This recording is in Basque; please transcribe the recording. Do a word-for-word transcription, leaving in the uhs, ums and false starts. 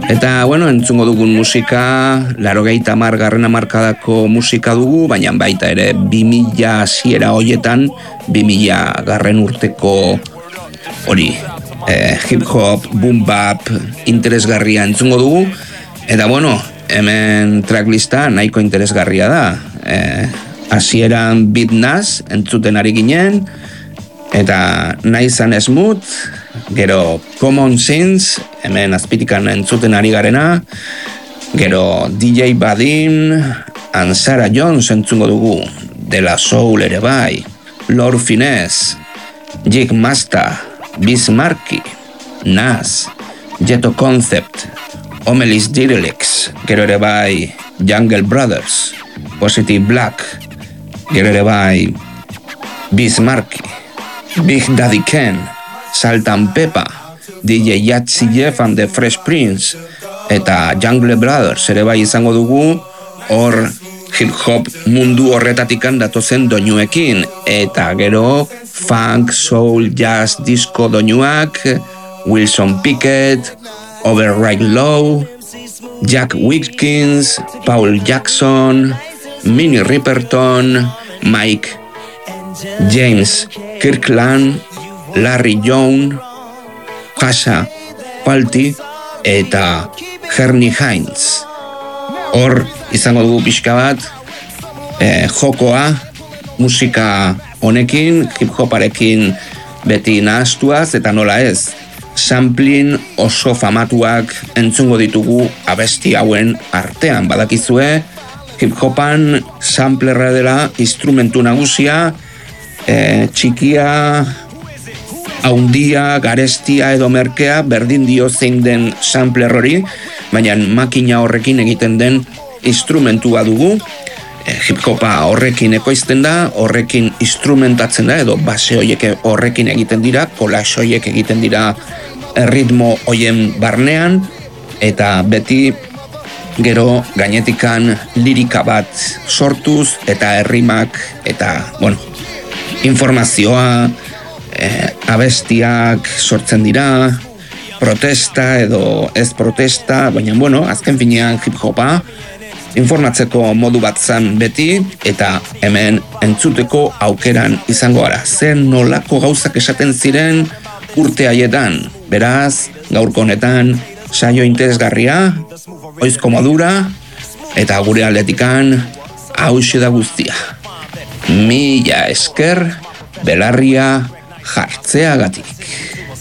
Eta, bueno, entzungo dugun musika, laurogeita hamar garren hamarkadako musika dugu, baina baita ere bi mila hasiera hoietan, bi mila garren urteko hori, eh, hip-hop, boom-bap, interesgarria entzungo dugu. Eta, bueno, hemen tracklista nahiko interesgarria da. Eh, hasieran Beat Nas entzuten ari ginen, eta Nice and Smooth, gero Common Sense, hemen azpitikan entzuten ari garena, gero D J Vadim and Sarah Jones entzungo dugu, De La Soul ere bai, Lord Finesse, Jig Master, Bismarcky, Nas, Ghetto Concept, Homelis Direlicts, gero ere bai Jungle Brothers, Positive Black, gero ere bai Bismarcky, Big Daddy Ken, Salt and Pepper, D J Yatzy Jeff and the Fresh Prince, eta Jungle Brothers ere bai izango dugu, hor hip-hop mundu horretatikan datozen doinuekin, eta gero funk, soul, jazz, disco doinuak, Wilson Pickett, Override Low, Jack Wilkins, Paul Jackson, Minnie Riperton, Mike James Kirkland, Larry Young, Kasha Palti eta Hernie Hines. Hor izango dugu pixka bat eh, jokoa musika honekin, hip-hoparekin beti nahaztuaz, eta nola ez, sampling oso famatuak entzungo ditugu abesti hauen artean. Badakizue, hip-hopan samplerra dela instrumentu nagusia, eh, txikia, haundia, garestia edo merkea, berdin dio zein den sampler hori, baina makina horrekin egiten den instrumentua dugu. E, hip-hopa horrekin ekoizten da, horrekin instrumentatzen da, edo base horiek horrekin egiten dira, kolax horiek egiten dira ritmo hoien barnean, eta beti gero gainetikan lirika bat sortuz, eta errimak, eta, bueno, informazioa, Eh, abestiak sortzen dira, protesta edo ez protesta, baina, bueno, azken finean hip-hopa informatzeko modu bat zen beti, eta hemen entzuteko aukeran izango gara. Zer nolako gauzak esaten ziren urte haietan. Beraz, gaurko honetan saio interesgarria, oizko modura, eta gure aldetikan hauxe da guztia. Mila esker, belarria jartzeagatik.